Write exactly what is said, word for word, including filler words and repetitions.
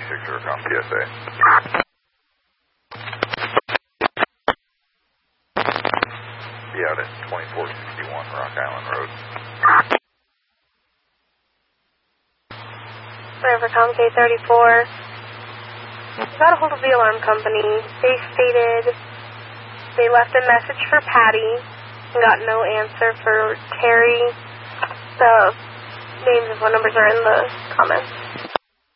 six Aircom P S A. Be out at twenty-four sixty-one Rock Island Road. Rivercom K thirty-four. Got a hold of the alarm company. They stated they left a message for Patty and got no answer for Terry. The names and phone numbers are in the comments.